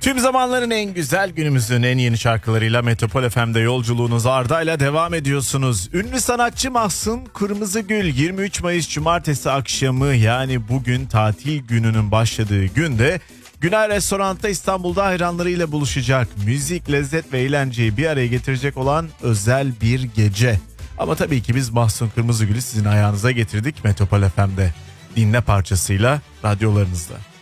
Tüm zamanların en güzel, günümüzün en yeni şarkılarıyla Metropol FM'de yolculuğunuz Arda'yla devam ediyorsunuz. Ünlü sanatçı Mahsun Kırmızıgül 23 Mayıs Cumartesi akşamı, yani bugün tatil gününün başladığı günde Günay Restorant'ta İstanbul'da hayranlarıyla buluşacak. Müzik, lezzet ve eğlenceyi bir araya getirecek olan özel bir gece. Ama tabii ki biz Mahsun Kırmızıgül'ü sizin ayağınıza getirdik Metropol FM'de. Dinle parçasıyla radyolarınızda.